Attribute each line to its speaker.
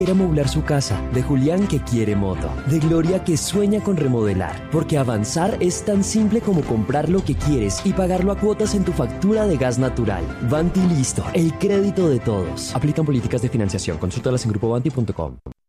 Speaker 1: Quiere amoblar su casa, de Julián que quiere moto, de Gloria que sueña con remodelar, porque avanzar es tan simple como comprar lo que quieres y pagarlo a cuotas en tu factura de gas natural. Banti Listo, el crédito de todos. Aplican políticas de financiación. Consúltalas en grupobanti.com.